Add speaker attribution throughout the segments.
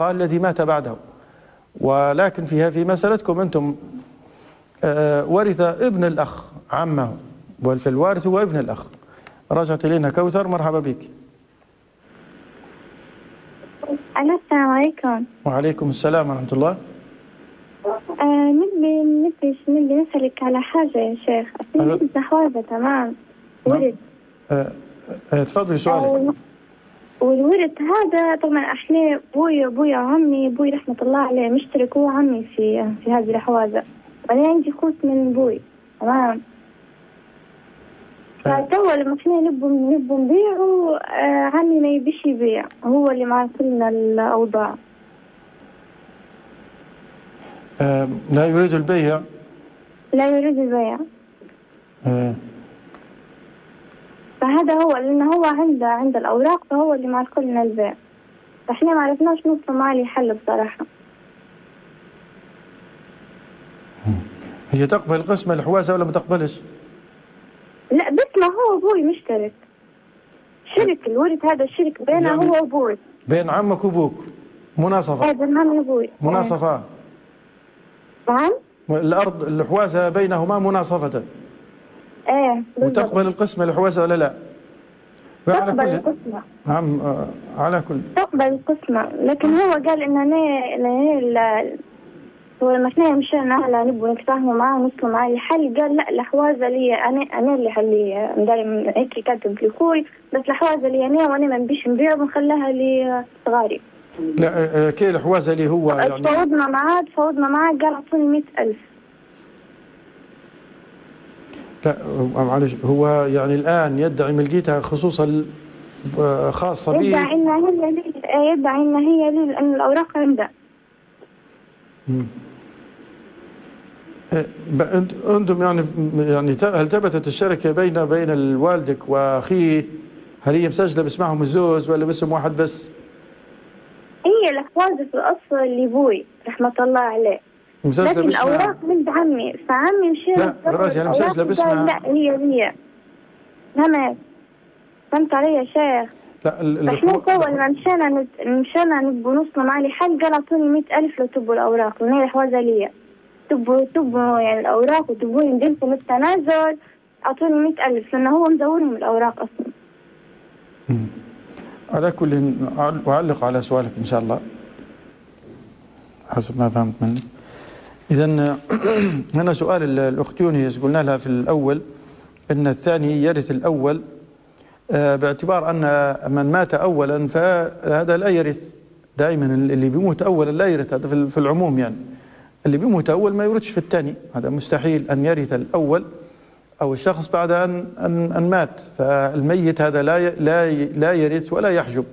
Speaker 1: الأخ الذي مات بعده. ولكن في مسألتكم أنتم ورث ابن الأخ عمه، وفي الوارث هو ابن الأخ. رجعت إلينا كوثر، مرحبا بك.
Speaker 2: السلام عليكم.
Speaker 1: وعليكم السلام ورحمة الله.
Speaker 2: نبي نسألك على حاجة يا شيخ. أسمع حوازة تمام ورث.
Speaker 1: تفضلي سؤالك.
Speaker 2: والورث هذا طبعا احنا ابويا وعمي، ابوي رحمه الله عليه مشترك هو عمي في هذه الحوازه، وانا عندي خوت من ابوي تمام. فتوا لما كنا نبوا نبيعوا عمي ما يبيش يبيع، هو اللي معطينا الاوضاع.
Speaker 1: لا يريد البيع.
Speaker 2: لا يريد البيع. فهذا هو، لأنه هو عنده الأوراق، فهو اللي معطي لنا البيع. فإحنا ما عرفناش نوصل معاه لحل بصراحة.
Speaker 1: هي تقبل قسم الحوازة ولا ما تقبلش؟
Speaker 2: لا بس ما هو أبوي مشترك. شرك الورث هذا الشرك بينه يعني هو وأبوي.
Speaker 1: بين عمك وأبوك مناصفة.
Speaker 2: إيه بين عمي وأبوي.
Speaker 1: مناصفة.
Speaker 2: نعم؟
Speaker 1: الأرض الحوازة بينهما مناصفة.
Speaker 2: ايه بالضبط.
Speaker 1: وتقبل القسمة الحوازة ولا لا؟
Speaker 2: تقبل القسمة.
Speaker 1: نعم على كل.
Speaker 2: تقبل القسمة، لكن هو قال إن هو لما احنا مشينا على نبغى نتفاهموا معاه ونوصلوا معاه لحل، قال لا الحوازة لي أنا اللي حلي مداري هيك كاتب لي أخوي، بس الحوازة لي أنا وأنا ما نبيش نبيع ونخليها لصغاري.
Speaker 1: لا كي الحوازة اللي هو يعني
Speaker 2: تفاوضنا معاه قال أعطوني 100,000.
Speaker 1: لا معلش، هو يعني الآن يدعي ملكيتها خصوصا خاصة به.
Speaker 2: يدعي إن هي لي لأن الأوراق عنده.
Speaker 1: أنتم يعني هل ثبتت الشركة بين والدك وأخيه؟ هل هي مسجلة باسمهم الزوج ولا باسم واحد بس؟
Speaker 2: هي الحوازة في الأصل لأبوي رحمة الله عليه، لكن الأوراق من عمي، فعمي مشي.
Speaker 1: لا راجل أنا مسجلة باسمها.
Speaker 2: لا هي تمام. فهمت علي يا شيخ؟
Speaker 1: لا
Speaker 2: احنا أول مشينا نبغى نوصل معاه لحل، قال أعطوني 100,000 لو تبوا الأوراق، وهي الحوازة لي. تبوا يعني الأوراق وتبوا نديركم التنازل، أعطوني 100,000 لأنه هو مزورهم الأوراق أصلا.
Speaker 1: على كل أعلق على سؤالك إن شاء الله حسب ما فهمت منك. إذن هنا سؤال الأخت يونس قلنا لها في الأول أن الثاني يرث الأول، باعتبار أن من مات أولا فهذا لا يرث دائما. اللي بيموت أولا لا يرث، هذا في العموم يعني. اللي بيموت أول ما يرثش في الثاني، هذا مستحيل أن يرث الأول أو الشخص بعد أن مات. فالميت هذا لا يرث ولا يحجب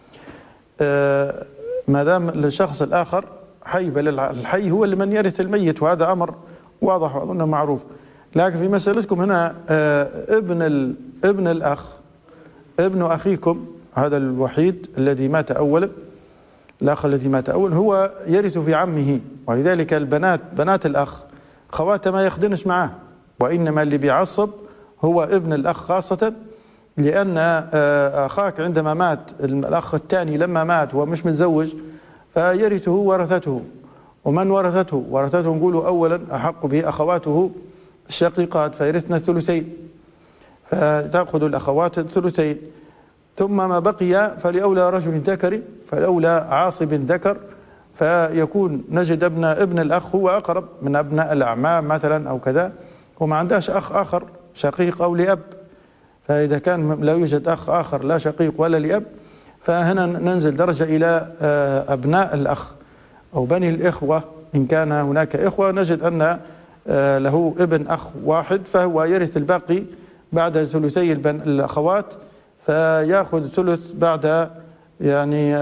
Speaker 1: ما دام الشخص الآخر حي، بل الحي هو اللي من يرث الميت، وهذا أمر واضح وأظن معروف. لكن في مسألتكم هنا ابن الأخ، ابن أخيكم هذا الوحيد الذي مات أولا، الأخ الذي مات أولا هو يرث في عمه، ولذلك بنات الأخ خواته ما يخدنش معاه، وإنما اللي بيعصب هو ابن الأخ خاصة، لأن أخاك عندما مات الأخ الثاني لما مات هو مش متزوج فيرثه ورثته، ومن ورثته نقولوا أولا أحق به أخواته الشقيقات فيرثنا الثلثين، فتأخذ الأخوات الثلثين، ثم ما بقي فلأولى رجل ذكر، فلأولى عاصب ذكر، فيكون نجد ابن الأخ هو أقرب من أبناء الأعمام مثلا أو كذا، وما عندهاش أخ آخر شقيق أو لأب. فإذا كان لا يوجد أخ آخر لا شقيق ولا لأب، فهنا ننزل درجة إلى أبناء الأخ أو بني الإخوة، إن كان هناك إخوة نجد أن له ابن أخ واحد فهو يرث الباقي بعد ثلثي الأخوات، فيأخذ ثلث بعد يعني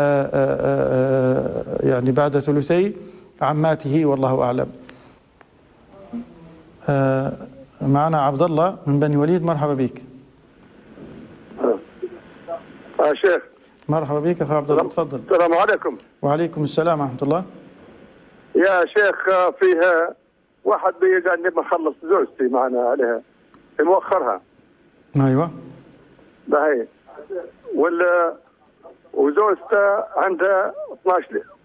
Speaker 1: بعد ثلثي عماته، والله أعلم. معنا عبد الله من بني وليد، مرحبا بك.
Speaker 3: شيخ
Speaker 1: مرحبا بك أخي عبد الله، تفضل.
Speaker 3: السلام عليكم.
Speaker 1: وعليكم السلام ورحمة الله.
Speaker 3: يا شيخ فيها واحد بيجي ما خلص زوجتي معنا عليها في مؤخرها.
Speaker 1: أيوة.
Speaker 3: بهي وزوجته عندها